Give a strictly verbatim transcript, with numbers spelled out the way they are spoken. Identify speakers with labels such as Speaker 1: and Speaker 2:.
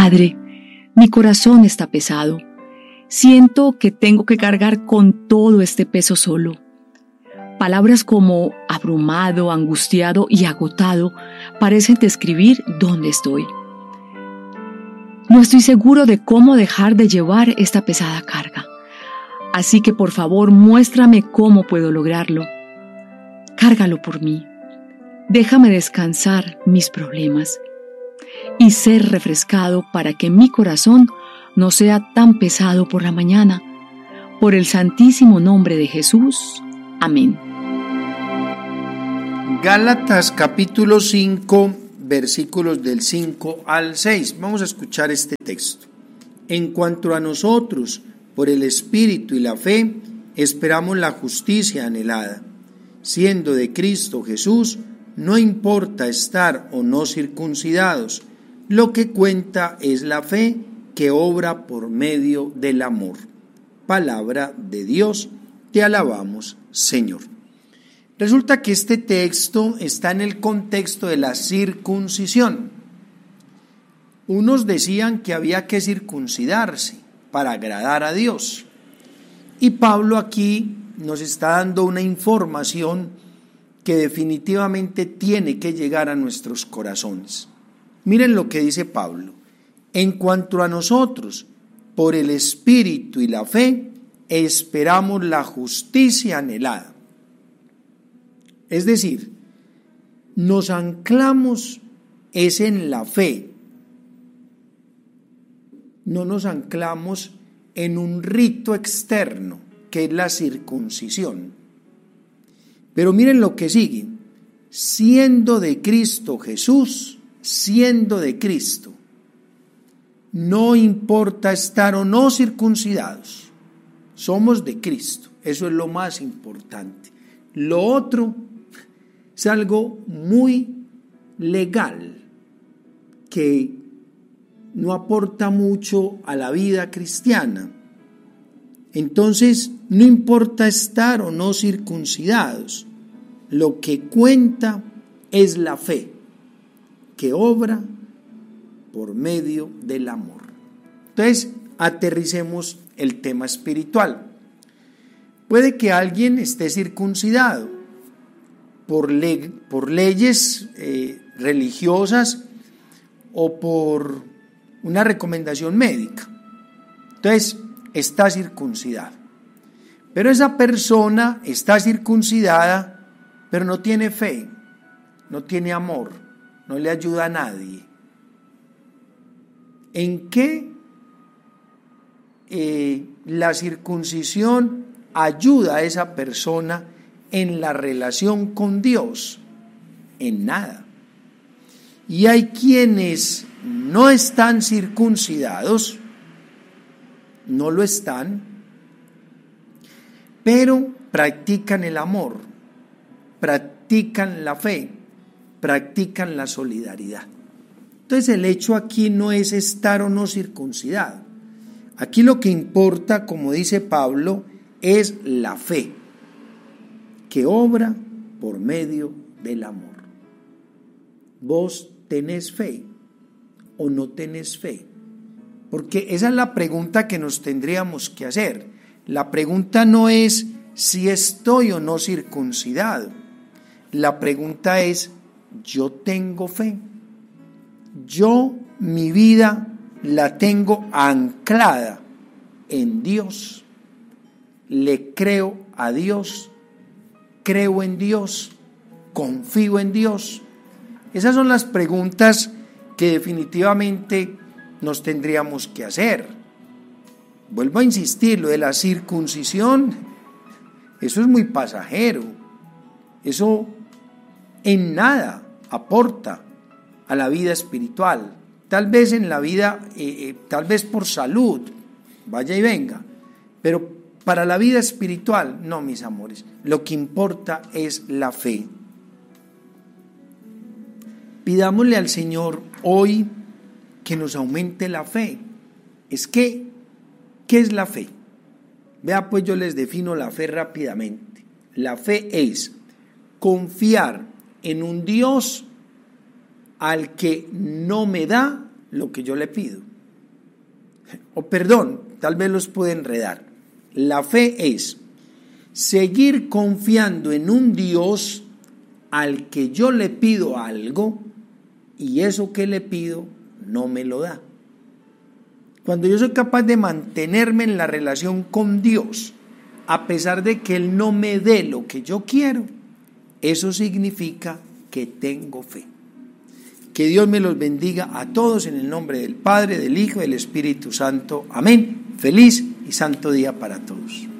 Speaker 1: Padre, mi corazón está pesado. Siento que tengo que cargar con todo este peso solo. Palabras como abrumado, angustiado y agotado parecen describir dónde estoy. No estoy seguro de cómo dejar de llevar esta pesada carga. Así que por favor muéstrame cómo puedo lograrlo. Cárgalo por mí. Déjame descansar mis problemas y ser refrescado para que mi corazón no sea tan pesado por la mañana. Por el santísimo nombre de Jesús. Amén.
Speaker 2: Gálatas capítulo cinco, versículos del cinco al seis. Vamos a escuchar este texto. En cuanto a nosotros, por el Espíritu y la fe, esperamos la justicia anhelada. Siendo de Cristo Jesús, no importa estar o no circuncidados, lo que cuenta es la fe que obra por medio del amor. Palabra de Dios, te alabamos, Señor. Resulta que este texto está en el contexto de la circuncisión. Unos decían que había que circuncidarse para agradar a Dios. Y Pablo aquí nos está dando una información que definitivamente tiene que llegar a nuestros corazones. Miren lo que dice Pablo. En cuanto a nosotros, por el Espíritu y la fe, esperamos la justicia anhelada. Es decir, nos anclamos es en la fe. No nos anclamos en un rito externo, que es la circuncisión. Pero miren lo que sigue. Siendo de Cristo Jesús, siendo de Cristo, no importa estar o no circuncidados, somos de Cristo. Eso es lo más importante. Lo otro es algo muy legal, que no aporta mucho a la vida cristiana. Entonces, no importa estar o no circuncidados, lo que cuenta es la fe, que obra por medio del amor. Entonces, aterricemos el tema espiritual. Puede que alguien esté circuncidado por, le- por leyes eh, religiosas o por una recomendación médica. Entonces, está circuncidado. Pero esa persona está circuncidada, pero no tiene fe, no tiene amor, no le ayuda a nadie. ¿En qué eh, la circuncisión ayuda a esa persona en la relación con Dios? En nada. Y hay quienes no están circuncidados, no lo están, pero practican el amor, practican la fe, practican la solidaridad. Entonces el hecho aquí no es estar o no circuncidado. Aquí lo que importa, como dice Pablo, es la fe, que obra por medio del amor. ¿Vos tenés fe o no tenés fe? Porque esa es la pregunta que nos tendríamos que hacer. La pregunta no es si estoy o no circuncidado. La pregunta es, ¿yo tengo fe? Yo, mi vida la tengo anclada en Dios. Le creo a Dios, creo en Dios, confío en Dios. Esas son las preguntas que definitivamente nos tendríamos que hacer. Vuelvo a insistir, lo de la circuncisión, eso es muy pasajero. Eso en nada aporta a la vida espiritual. Tal vez en la vida, eh, eh, tal vez por salud, vaya y venga, pero para la vida espiritual, no, mis amores. Lo que importa es la fe. Pidámosle al Señor hoy que nos aumente la fe. Es que, ¿qué es la fe? Vea, pues yo les defino la fe rápidamente. La fe es confiar en un Dios al que no me da lo que yo le pido. o perdón, tal vez los puede enredar. La fe es seguir confiando en un Dios al que yo le pido algo y eso que le pido no me lo da. Cuando yo soy capaz de mantenerme en la relación con Dios, a pesar de que Él no me dé lo que yo quiero, eso significa que tengo fe. Que Dios me los bendiga a todos en el nombre del Padre, del Hijo y del Espíritu Santo. Amén. Feliz y santo día para todos.